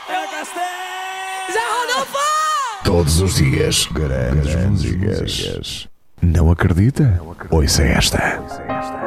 Já Rodolfo! Todos os dias, grandes músicas. Não acredita? Ouça esta.